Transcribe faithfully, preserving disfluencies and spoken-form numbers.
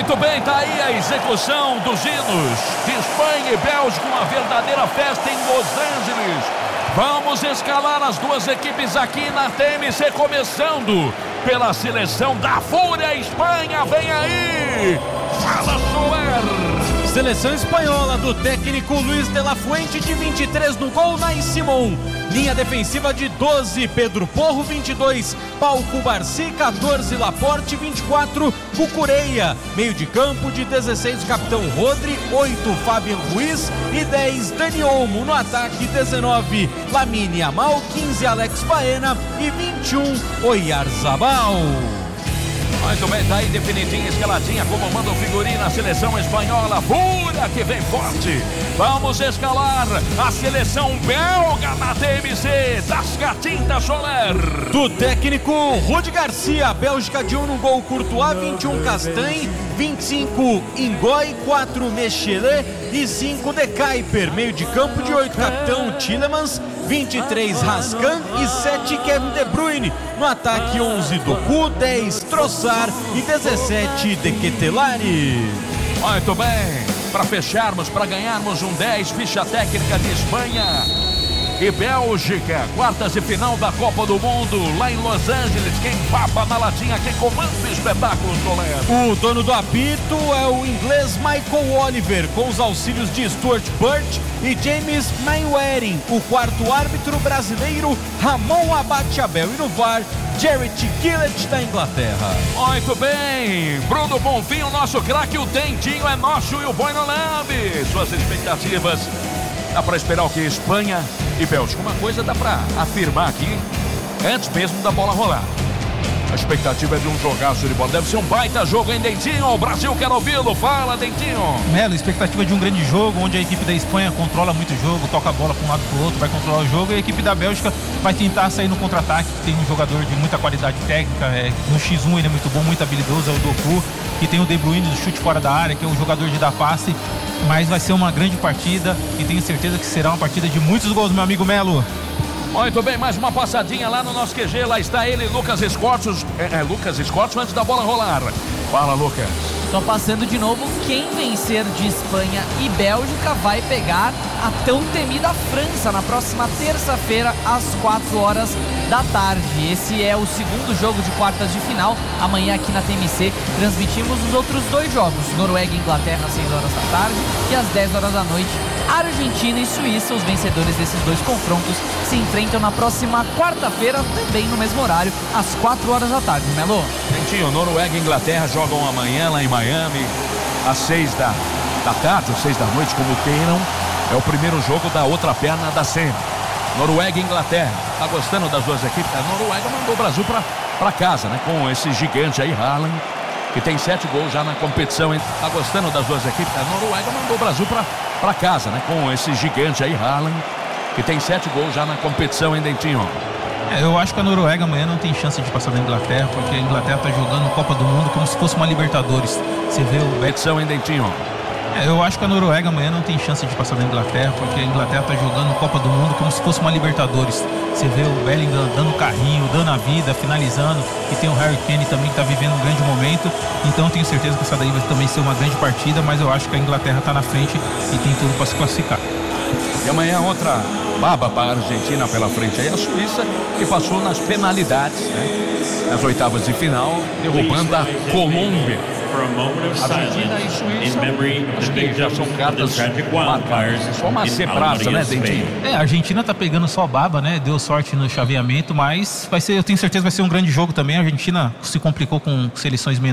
Muito bem, tá aí a execução dos hinos de Espanha e Bélgica, uma verdadeira festa em Los Angeles. Vamos escalar as duas equipes aqui na T M C, começando pela seleção da Fúria. Espanha, vem aí! Fala, Soler! Seleção espanhola do técnico Luis de la Fuente, de vinte e três no gol, Nai Simón. Linha defensiva de doze, Pedro Porro, vinte e dois, Pau Cubarsí, quatorze, Laporte, vinte e quatro, Cucureia. Meio de campo de dezesseis, capitão Rodri, oito, Fabian Ruiz e dez, Dani Olmo. No ataque, dezenove, Lamine Yamal, quinze, Alex Baena e vinte e um, Oyarzabal. Muito bem, tá aí definidinha, escaladinha, como manda o figurino na seleção espanhola. Fúria que vem forte. Vamos escalar a seleção belga na T M C das Catintas, Soler. Do técnico Rudi Garcia, Bélgica de um no gol, Courtois, vinte e um, Castaing, vinte e cinco, Ingoi, quatro, Mechele e cinco, De Kuyper. Meio de campo de oito, capitão Tielemans, vinte e três, Rascan e sete, Kevin De Bruyne. No ataque, onze, Doku, dez, Trossard e dezessete, De Ketelare. Muito bem, para fecharmos, para ganharmos um dez, ficha técnica de Espanha e Bélgica, quartas de final da Copa do Mundo, lá em Los Angeles. Quem papa na latinha, quem comanda o espetáculo, Soler? O dono do apito é o inglês Michael Oliver, com os auxílios de Stuart Burt e James Mainwaring. O quarto árbitro brasileiro, Ramon Abate-Abel. E no V A R, Jarrett Gillett, da Inglaterra. Muito bem, Bruno Bonfim, o nosso craque, o Dentinho é nosso e o Boi não leve. Suas expectativas, dá para esperar o que? Espanha e Bélgica. Uma coisa dá para afirmar aqui, antes mesmo da bola rolar. A expectativa é de um jogaço de bola. Deve ser um baita jogo, hein, Dentinho? O Brasil quer ouvi-lo. Fala, Dentinho. Melo, expectativa de um grande jogo, onde a equipe da Espanha controla muito o jogo, toca a bola para um lado para o outro, vai controlar o jogo, e a equipe da Bélgica vai tentar sair no contra-ataque, que tem um jogador de muita qualidade técnica, é, no xis um ele é muito bom, muito habilidoso, é o Doku, que tem o De Bruyne do chute fora da área, que é um jogador de dar passe, mas vai ser uma grande partida e tenho certeza que será uma partida de muitos gols, meu amigo Melo. Muito bem, mais uma passadinha lá no nosso Q G. Lá está ele, Lucas Escortos. É, é Lucas Escortos, antes da bola rolar. Fala, Lucas. Só passando de novo, quem vencer de Espanha e Bélgica vai pegar a tão temida França na próxima terça-feira, às quatro horas da tarde. Esse é o segundo jogo de quartas de final. Amanhã aqui na T M C transmitimos os outros dois jogos, Noruega e Inglaterra às seis horas da tarde e às dez horas da noite, Argentina e Suíça. Os vencedores desses dois confrontos se enfrentam na próxima quarta-feira, também no mesmo horário, às quatro horas da tarde, Melo. Dentinho, Noruega e Inglaterra jogam amanhã lá em Miami, às seis da, da tarde, ou seis da noite, como queiram. É o primeiro jogo da outra perna da semi. Noruega e Inglaterra. Tá gostando das duas equipes? A Noruega mandou o Brasil pra, pra casa, né? Com esse gigante aí, Haaland, que tem sete gols já na competição. Hein? Tá gostando das duas equipes? A Noruega mandou o Brasil pra, pra casa, né? Com esse gigante aí, Haaland, que tem sete gols já na competição, hein, Dentinho? É, eu acho que a Noruega amanhã não tem chance de passar da Inglaterra, porque a Inglaterra tá jogando Copa do Mundo como se fosse uma Libertadores. Você vê o competição, hein, Dentinho? É, eu acho que a Noruega amanhã não tem chance de passar da Inglaterra, porque a Inglaterra tá jogando Copa do Mundo como se fosse uma Libertadores. Você vê o Bellingham dando carrinho, dando a vida, finalizando, e tem o Harry Kane também que tá vivendo um grande momento. Então eu tenho certeza que essa daí vai também ser uma grande partida, mas eu acho que a Inglaterra tá na frente e tem tudo para se classificar. E amanhã outra baba para a Argentina pela frente aí, a Suíça, que passou nas penalidades, né? Nas oitavas de final, derrubando a Colômbia. Argentina e Suíça, acho que já são cartas marcadas. Só uma cepraça, né, Dentinho? É, a Argentina tá pegando só baba, né? Deu sorte no chaveamento, mas vai ser, eu tenho certeza que vai ser um grande jogo também. A Argentina se complicou com seleções menores.